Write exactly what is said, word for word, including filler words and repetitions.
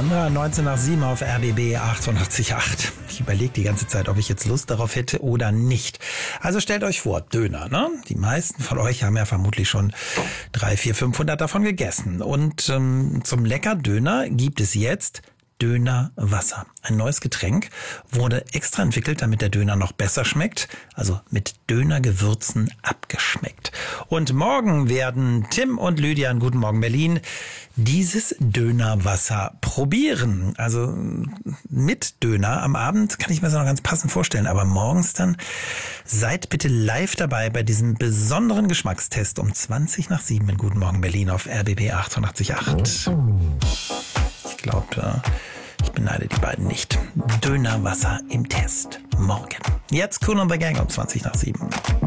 Sandra, neunzehn nach sieben auf R B B achtundachtzig Komma acht. Ich überlege die ganze Zeit, ob ich jetzt Lust darauf hätte oder nicht. Also stellt euch vor, Döner, ne? Die meisten von euch haben ja vermutlich schon drei, vier, fünfhundert davon gegessen. Und ähm, zum Lecker-Döner gibt es jetzt Dönerwasser. Ein neues Getränk, wurde extra entwickelt, damit der Döner noch besser schmeckt, also mit Dönergewürzen abgeschmeckt. Und morgen werden Tim und Lydia in Guten Morgen Berlin dieses Dönerwasser probieren. Also mit Döner am Abend kann ich mir das noch ganz passend vorstellen, aber morgens dann seid bitte live dabei bei diesem besonderen Geschmackstest um zwanzig nach sieben in Guten Morgen Berlin auf R B B achtundachtzig Komma acht. Ich glaube, ich beneide die beiden nicht. Dönerwasser im Test. Morgen. Jetzt Cool on the Gang um zwanzig nach sieben.